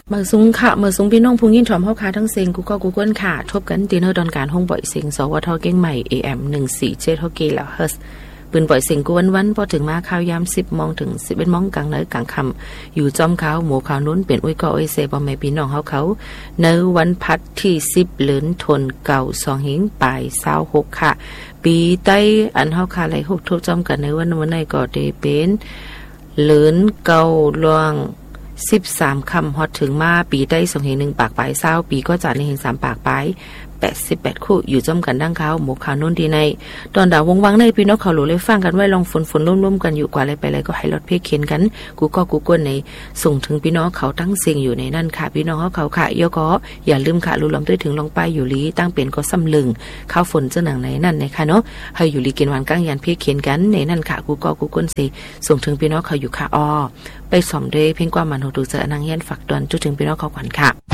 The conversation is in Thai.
เมื่อสูงค่ะเมื่อสูงพี่น้องผู้ยินถ่อมเฮาคาทั้งเซ็งกูก็กูก้นค่ะทบกันตีเนอร์ดอนการห้องบ่อยเซ็งสวทเก้งใหม่ AM 147เฮาเกแล้วเฮิร์สปืนบ่อยเซ็งกูวันๆพอถึงมาข่าวยาม 10:00 นถึง 11:00 นกลางมื้อกลางค่ำอยู่จอมขาวหมู่ขาวนู้นเป็นอุ้ยก็อ้อยเซบ่แม่พี่น้องเฮาเขาในวันพัดที่10เดือนธันเก่า2หิงปลาย26ค่ะปีใต้อันเฮาคาไหลฮุบทบจอมกันในวันนี้ก็ได้เป็นเดือนเก่าล่วง13 คำฮอดถึงมาปีได้2หิง1ปากปลาย20ปีก็จะในหิง3ปากปลาย88คู่อยู่จ้อมกันดังเขาหมู่ขาวนุ่นดีในตอนดาววงวังในพี่น้องเขาหลูเลยฟังกันไว้ลองฝนร่วมๆกันอยู่กว่าอะไรไปอะไรก็ให้รถเพกเข็นกันกูก็กูก้นในส่งถึงพี่น้องเขาตั้งเสียงอยู่ในนั่นค่ะพี่น้องเขาค่ะยก็อย่าลืมค่ะรู้ลำด้วยถึงลงไปอยู่ลีตั้งเป็นก็ซ้ำลึงข้าวฝนเจ้าหนังในนั่นนะคะเนาะให้อยู่ลีกินวันก้างยันเพกเข็นกันในนั่นค่ะกูก็กูก้นสิส่งถึงพี่น้องเขาอยู่ค่ะไปสอมด้วยเพ่งความมันหูดูเจอนางเฮียนฝักดวนจุดถึงพี่น้องเขาขวัญค่ะ